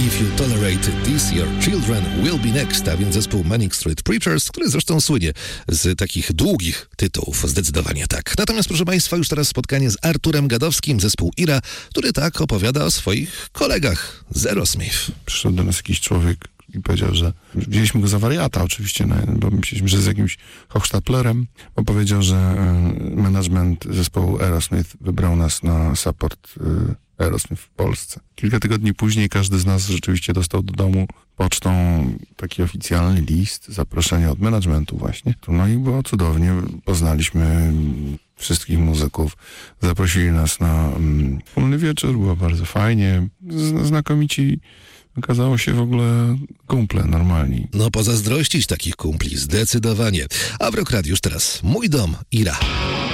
If You Tolerate This, Your Children Will Be Next, a więc zespół Manic Street Preachers, który zresztą słynie z takich długich tytułów, zdecydowanie tak. Natomiast proszę Państwa, już teraz spotkanie z Arturem Gadowskim, zespół Ira, który tak opowiada o swoich kolegach z Aerosmith. Przyszedł do nas jakiś człowiek i powiedział, że wzięliśmy go za wariata oczywiście, bo myśleliśmy, że z jakimś hochsztaplerem, bo powiedział, że management zespołu Aerosmith wybrał nas na support Aerosmith w Polsce. Kilka tygodni później każdy z nas rzeczywiście dostał do domu pocztą taki oficjalny list, zaproszenie od managementu właśnie. No i było cudownie, poznaliśmy wszystkich muzyków, zaprosili nas na wspólny wieczór, było bardzo fajnie, znakomici. Okazało się w ogóle kumple normalni. No pozazdrościć takich kumpli, zdecydowanie. A w Rock Radio już teraz Mój Dom, Ira.